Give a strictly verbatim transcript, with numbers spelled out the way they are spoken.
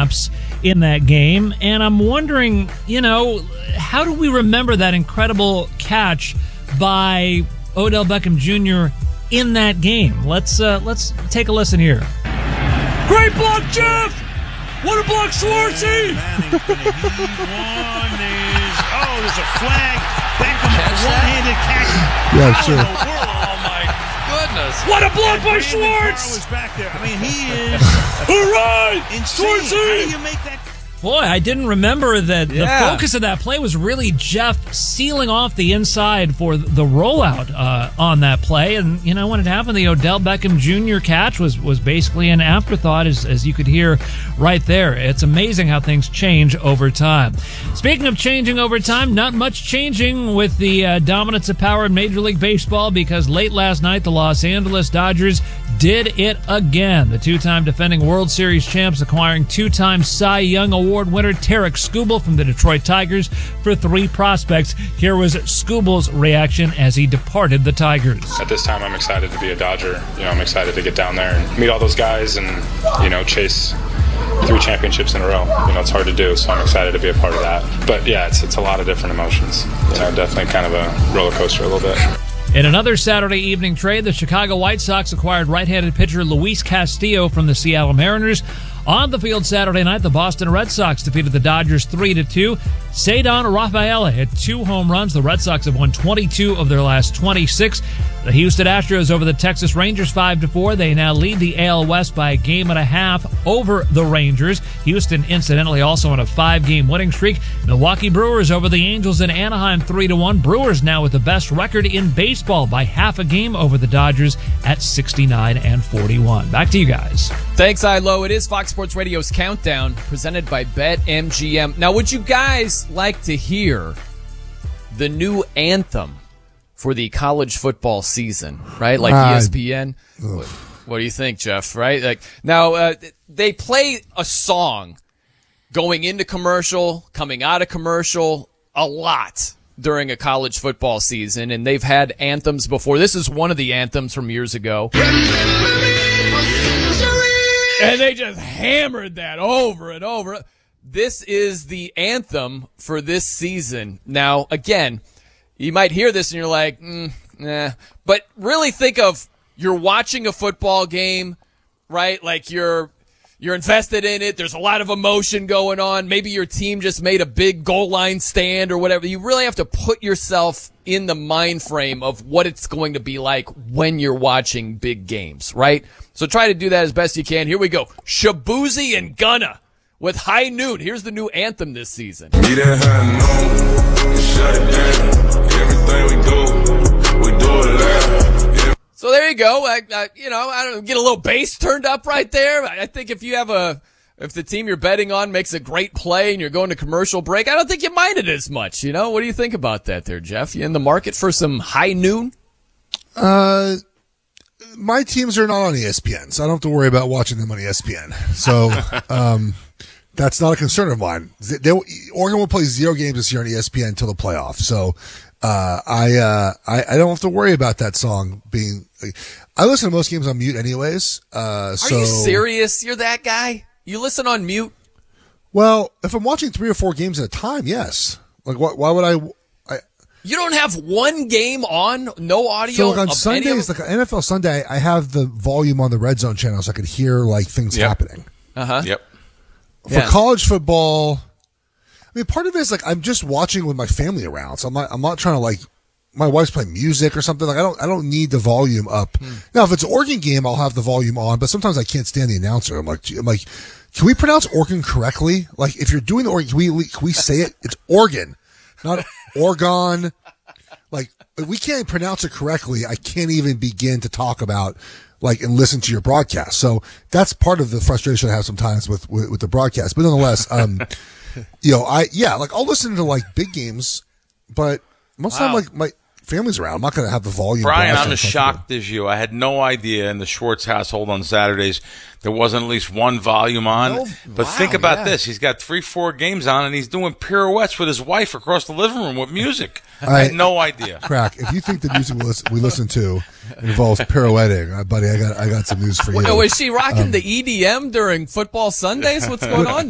snaps in that game. And I'm wondering, you know, how do we remember that incredible catch by Odell Beckham Junior in that game? Let's uh, let's take a listen here. Great block, Jeff! What a block, Schwartzy! Manning's gonna heave one. Is, oh, there's a flag. Beckham, one-handed catch. Yeah, How sure. in the world? Oh, my goodness. What a block And by Brandon Schwartz! Carr was back there. I mean, he is All right! insane. How Schwartzy! do you make that? Boy, I didn't remember that Yeah. the focus of that play was really Jeff sealing off the inside for the rollout uh, on that play. And, you know, when it happened, the Odell Beckham Junior catch was, was basically an afterthought, as, as you could hear right there. It's amazing how things change over time. Speaking of changing over time, not much changing with the uh, dominance of power in Major League Baseball, because late last night, the Los Angeles Dodgers did it again. The two-time defending World Series champs acquiring two-time Cy Young Award winner Tarek Skubal from the Detroit Tigers for three prospects. Here was Skubal's reaction as he departed the Tigers. At this time, I'm excited to be a Dodger. You know, I'm excited to get down there and meet all those guys and, you know, chase three championships in a row. You know, it's hard to do, so I'm excited to be a part of that. But yeah, it's it's a lot of different emotions. You know, definitely kind of a roller coaster a little bit. In another Saturday evening trade, the Chicago White Sox acquired right-handed pitcher Luis Castillo from the Seattle Mariners. On the field Saturday night, the Boston Red Sox defeated the Dodgers three to two. Ceddanne Rafaela hit two home runs. The Red Sox have won twenty-two of their last twenty-six. The Houston Astros over the Texas Rangers five to four. They now lead the A L West by a game and a half over the Rangers. Houston, incidentally, also on a five-game winning streak. Milwaukee Brewers over the Angels in Anaheim three to one. Brewers now with the best record in baseball by half a game over the Dodgers at sixty-nine and forty-one. Back to you guys. Thanks, I-Lo. It is Fox Sports Radio's Countdown, presented by BetMGM. Now, would you guys like to hear the new anthem for the college football season, right? Like Uh, E S P N? What, what do you think, Jeff, right? Like now, uh, they play a song going into commercial, coming out of commercial, a lot during a college football season, and they've had anthems before. This is one of the anthems from years ago. And they just hammered that over and over. This is the anthem for this season. Now, again, you might hear this and you're like, mm, nah. But really think of you're watching a football game, right? Like you're you're invested in it. There's a lot of emotion going on. Maybe your team just made a big goal line stand or whatever. You really have to put yourself in the mind frame of what it's going to be like when you're watching big games, right? So try to do that as best you can. Here we go. Shabuzi and Gunna with High Noon. Here's the new anthem this season. We done had no, and shut it down. Everything we do, we do it loud. So there you go. I, I, you know, I don't know, get a little bass turned up right there. I think if you have a, if the team you're betting on makes a great play and you're going to commercial break, I don't think you mind it as much. You know, what do you think about that there, Jeff? You in the market for some High Noon? Uh, my teams are not on E S P N, so I don't have to worry about watching them on E S P N. So, um, that's not a concern of mine. They, they, Oregon will play zero games this year on E S P N until the playoff. So, uh, I, uh, I, I don't have to worry about that song being, I listen to most games on mute anyways. Uh, so. Are you serious? You're that guy? You listen on mute? Well, if I'm watching three or four games at a time, yes. Like, why, why would I, I, You don't have one game on, no audio? so like on of Sundays, any of like on N F L Sunday, I have the volume on the Red Zone channel so I could hear like things Yep. happening. Uh-huh. Yep. For Yeah. college football, I mean, part of it is like I'm just watching with my family around, so I'm not. I'm not trying to like. My wife's playing music or something. Like I don't. I don't need the volume up. Now, if it's an Oregon game, I'll have the volume on. But sometimes I can't stand the announcer. I'm like, I'm like, can we pronounce Oregon correctly? Like, if you're doing the Oregon, can we can we say it? It's Oregon, not Oregon. Like, if we can't pronounce it correctly, I can't even begin to talk about. Like, and listen to your broadcast. So that's part of the frustration I have sometimes with, with, with the broadcast. But nonetheless, um, you know, I, yeah, like I'll listen to like big games, but most of the time, like my family's around. I'm not going to have the volume. Brian, blast I'm on as something. shocked as you. I had no idea in the Schwartz household on Saturdays there wasn't at least one volume on. No, but wow, think about yeah. this. He's got three, four games on, and he's doing pirouettes with his wife across the living room with music. I, I- had no idea. Crack. If you think the music we listen, we listen to involves pirouetting, uh, buddy, I got I got some news for you. Oh, is she rocking the E D M during football Sundays? What's going on